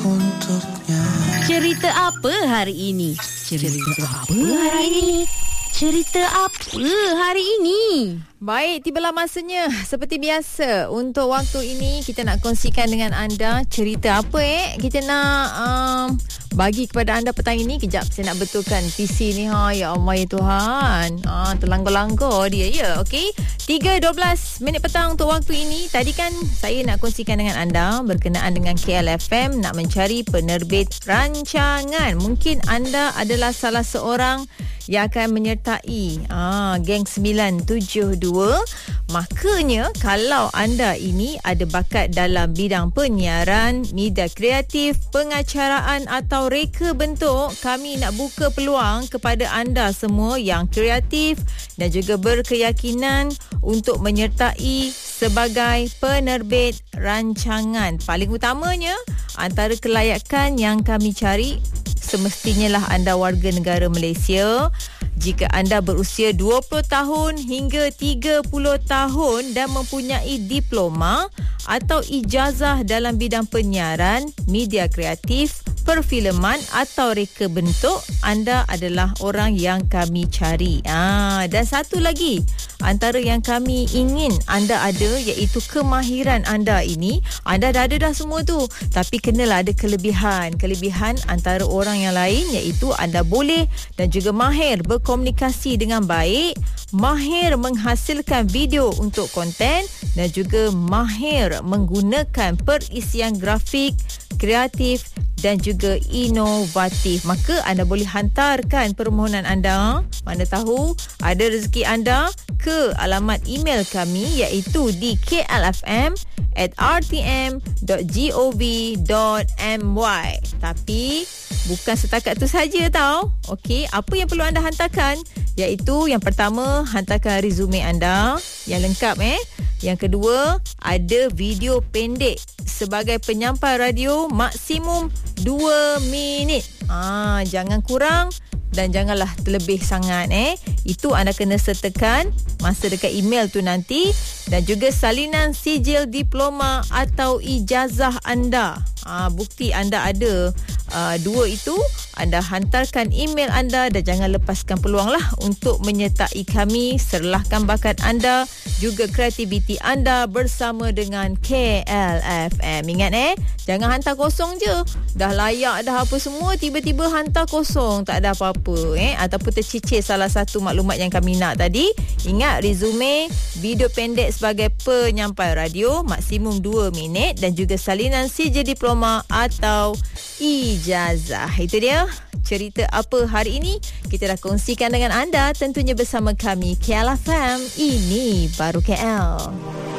untuknya. Cerita apa hari ini? Cerita apa hari ini? Cerita apa hari ini? Baik, tibalah masanya seperti biasa. Untuk waktu ini kita nak kongsikan dengan anda cerita apa kita nak bagi kepada anda petang ini. Kejap saya nak betulkan PC ni ya Allah ya Tuhan. Terlanggar-langgar dia ya. Okey. 3:12 minit petang untuk waktu ini. Tadi kan saya nak kongsikan dengan anda berkenaan dengan KLFM nak mencari penerbit rancangan. Mungkin anda adalah salah seorang yang akan menyertai geng 972. Makanya kalau anda ini ada bakat dalam bidang penyiaran, media kreatif, pengacaraan atau reka bentuk, kami nak buka peluang kepada anda semua yang kreatif dan juga berkeyakinan untuk menyertai sebagai penerbit rancangan. Paling utamanya, antara kelayakan yang kami cari, semestinya lah anda warga negara Malaysia. Jika anda berusia 20 tahun hingga 30 tahun dan mempunyai diploma atau ijazah dalam bidang penyiaran, media kreatif, perfilman atau reka bentuk, anda adalah orang yang kami cari. Dan satu lagi, antara yang kami ingin anda ada iaitu kemahiran anda ini. Anda dah ada dah semua tu, tapi kenalah ada kelebihan. Kelebihan antara orang yang lain iaitu anda boleh dan juga mahir berkomunikasi dengan baik, mahir menghasilkan video untuk konten dan juga mahir menggunakan perisian grafik, kreatif dan juga inovatif. Maka anda boleh hantarkan permohonan anda, mana tahu ada rezeki anda, ke alamat email kami iaitu di klfm@rtm.gov.my. Tapi bukan setakat tu saja tau. Okey, apa yang perlu anda hantarkan? Iaitu yang pertama, hantarkan resume anda yang lengkap Yang kedua, ada video pendek sebagai penyampai radio maksimum 2 minit. Jangan kurang dan janganlah terlebih sangat Itu anda kena sertakan masa dekat email tu nanti, dan juga salinan sijil diploma atau ijazah anda. Bukti anda ada dua itu, anda hantarkan email anda dan jangan lepaskan peluang lah untuk menyertai kami. Serlahkan bakat anda juga kreativiti anda bersama dengan KLFM. Ingat jangan hantar kosong je. Dah layak dah apa semua, tiba-tiba hantar kosong, tak ada apa-apa ataupun tercicir salah satu maklumat yang kami nak tadi. Ingat, resume, video pendek sebagai penyampai radio maksimum 2 minit dan juga salinan sijil diploma atau ijazah. Itu dia cerita apa hari ini. Kita dah kongsikan dengan anda, tentunya bersama kami KLFM. Ini baru KL.